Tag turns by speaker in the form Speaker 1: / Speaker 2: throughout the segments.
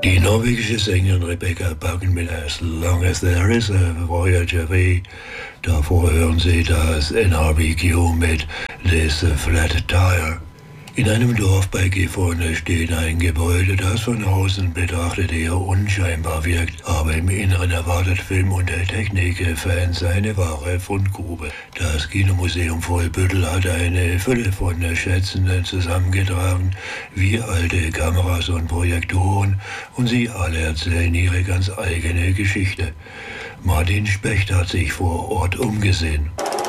Speaker 1: Die norwegische Sängerin Rebecca Bakken mit As Long As There Is a Voyager V. Davor hören Sie das NRBQ mit This Flat Tire. In einem Dorf bei Gifhorn steht ein Gebäude, das von außen betrachtet eher unscheinbar wirkt, aber im Inneren erwartet Film- und Technikfans eine wahre Fundgrube. Das Kinomuseum Vollbüttel hat eine Fülle von Schätzen zusammengetragen, wie alte Kameras und Projektoren, und sie alle erzählen ihre ganz eigene Geschichte. Martin Specht hat sich vor Ort umgesehen.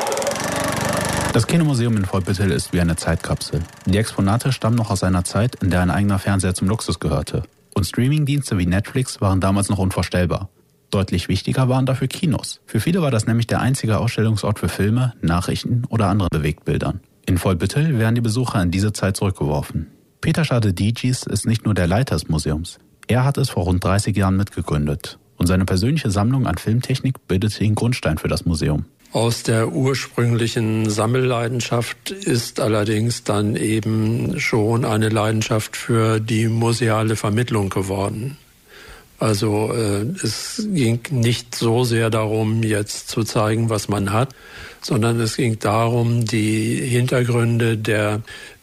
Speaker 2: Das Kinomuseum in Vollbüttel ist wie eine Zeitkapsel. Die Exponate stammen noch aus einer Zeit, in der ein eigener Fernseher zum Luxus gehörte. Und Streamingdienste wie Netflix waren damals noch unvorstellbar. Deutlich wichtiger waren dafür Kinos. Für viele war das nämlich der einzige Ausstellungsort für Filme, Nachrichten oder andere Bewegtbildern. In Vollbüttel werden die Besucher in diese Zeit zurückgeworfen. Peter Schade-Dietschys ist nicht nur der Leiter des Museums. Er hat es vor rund 30 Jahren mitgegründet. Und seine persönliche Sammlung an Filmtechnik bildete den Grundstein für das Museum.
Speaker 3: Aus der ursprünglichen Sammelleidenschaft ist allerdings dann eben schon eine Leidenschaft für die museale Vermittlung geworden. Also es ging nicht so sehr darum, jetzt zu zeigen, was man hat, sondern es ging darum, die Hintergründe der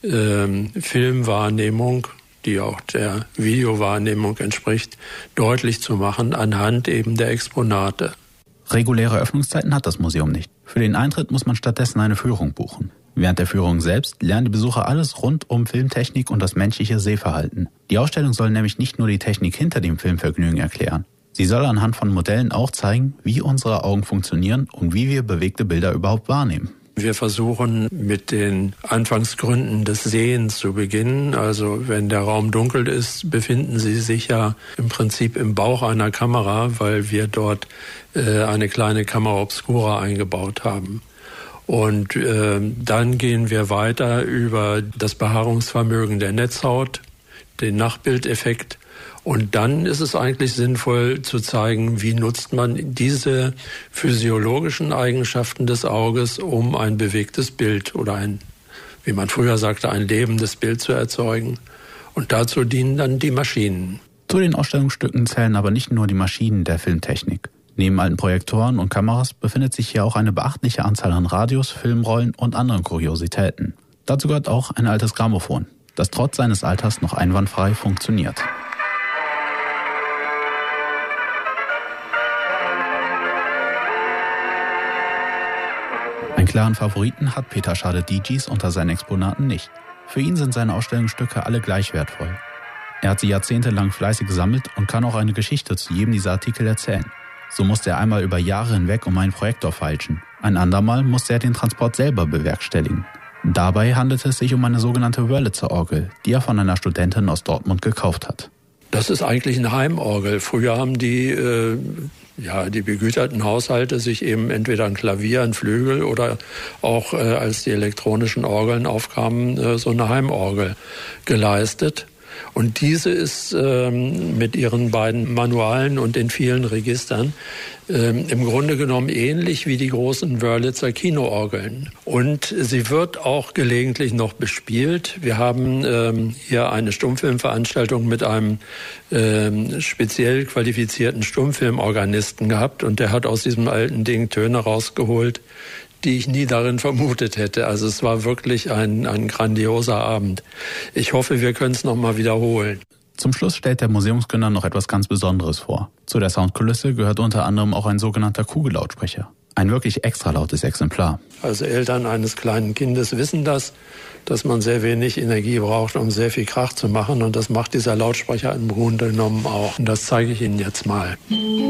Speaker 3: Filmwahrnehmung, die auch der Videowahrnehmung entspricht, deutlich zu machen anhand eben der Exponate.
Speaker 2: Reguläre Öffnungszeiten hat das Museum nicht. Für den Eintritt muss man stattdessen eine Führung buchen. Während der Führung selbst lernen die Besucher alles rund um Filmtechnik und das menschliche Sehverhalten. Die Ausstellung soll nämlich nicht nur die Technik hinter dem Filmvergnügen erklären. Sie soll anhand von Modellen auch zeigen, wie unsere Augen funktionieren und wie wir bewegte Bilder überhaupt wahrnehmen.
Speaker 3: Wir versuchen mit den Anfangsgründen des Sehens zu beginnen. Also wenn der Raum dunkel ist, befinden Sie sich ja im Prinzip im Bauch einer Kamera, weil wir dort eine kleine Camera Obscura eingebaut haben. Und dann gehen wir weiter über das Behaarungsvermögen der Netzhaut, den Nachbildeffekt. Und dann ist es eigentlich sinnvoll zu zeigen, wie nutzt man diese physiologischen Eigenschaften des Auges, um ein bewegtes Bild oder ein, wie man früher sagte, ein lebendes Bild zu erzeugen. Und dazu dienen dann die Maschinen.
Speaker 2: Zu den Ausstellungsstücken zählen aber nicht nur die Maschinen der Filmtechnik. Neben alten Projektoren und Kameras befindet sich hier auch eine beachtliche Anzahl an Radios, Filmrollen und anderen Kuriositäten. Dazu gehört auch ein altes Grammophon, das trotz seines Alters noch einwandfrei funktioniert. Einen klaren Favoriten hat Peter Schade-Dietschys unter seinen Exponaten nicht. Für ihn sind seine Ausstellungsstücke alle gleich wertvoll. Er hat sie jahrzehntelang fleißig gesammelt und kann auch eine Geschichte zu jedem dieser Artikel erzählen. So musste er einmal über Jahre hinweg um einen Projektor feilschen. Ein andermal musste er den Transport selber bewerkstelligen. Dabei handelte es sich um eine sogenannte Wörlitzer-Orgel, die er von einer Studentin aus Dortmund gekauft hat.
Speaker 3: Das ist eigentlich eine Heimorgel. Früher haben die begüterten Haushalte sich eben entweder ein Klavier, ein Flügel oder auch als die elektronischen Orgeln aufkamen, so eine Heimorgel geleistet. Und diese ist mit ihren beiden Manualen und den vielen Registern im Grunde genommen ähnlich wie die großen Wörlitzer Kinoorgeln. Und sie wird auch gelegentlich noch bespielt. Wir haben hier eine Stummfilmveranstaltung mit einem speziell qualifizierten Stummfilmorganisten gehabt. Und der hat aus diesem alten Ding Töne rausgeholt, die ich nie darin vermutet hätte. Also es war wirklich ein grandioser Abend. Ich hoffe, wir können es nochmal wiederholen.
Speaker 2: Zum Schluss stellt der Museumsgründer noch etwas ganz Besonderes vor. Zu der Soundkulisse gehört unter anderem auch ein sogenannter Kugellautsprecher. Ein wirklich extra lautes Exemplar.
Speaker 3: Also Eltern eines kleinen Kindes wissen das, dass man sehr wenig Energie braucht, um sehr viel Krach zu machen. Und das macht dieser Lautsprecher im Grunde genommen auch. Und das zeige ich Ihnen jetzt mal.